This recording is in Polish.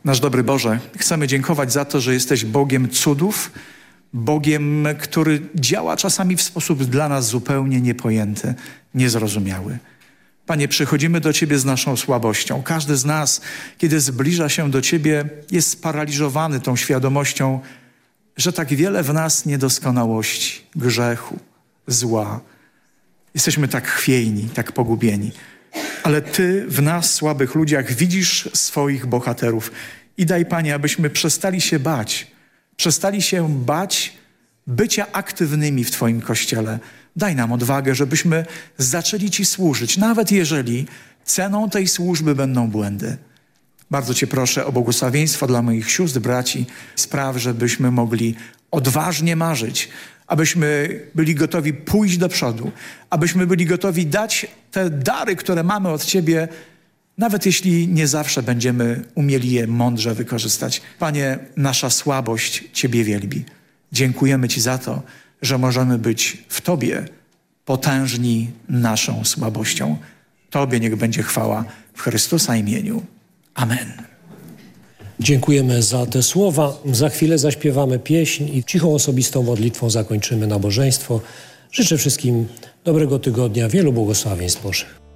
Nasz dobry Boże, chcemy dziękować za to, że jesteś Bogiem cudów, Bogiem, który działa czasami w sposób dla nas zupełnie niepojęty, niezrozumiały. Panie, przychodzimy do Ciebie z naszą słabością. Każdy z nas, kiedy zbliża się do Ciebie, jest sparaliżowany tą świadomością, że tak wiele w nas niedoskonałości, grzechu, zła. Jesteśmy tak chwiejni, tak pogubieni. Ale Ty w nas, słabych ludziach, widzisz swoich bohaterów. I daj, Panie, abyśmy przestali się bać bycia aktywnymi w Twoim Kościele. Daj nam odwagę, żebyśmy zaczęli Ci służyć, nawet jeżeli ceną tej służby będą błędy. Bardzo Cię proszę o błogosławieństwo dla moich sióstr, braci. Spraw, żebyśmy mogli odważnie marzyć, abyśmy byli gotowi pójść do przodu, abyśmy byli gotowi dać te dary, które mamy od Ciebie, nawet jeśli nie zawsze będziemy umieli je mądrze wykorzystać. Panie, nasza słabość Ciebie wielbi. Dziękujemy Ci za to, że możemy być w Tobie potężni naszą słabością. Tobie niech będzie chwała w Chrystusa imieniu. Amen. Dziękujemy za te słowa. Za chwilę zaśpiewamy pieśń i cichą osobistą modlitwą zakończymy nabożeństwo. Życzę wszystkim dobrego tygodnia, wielu błogosławieństw Bożych.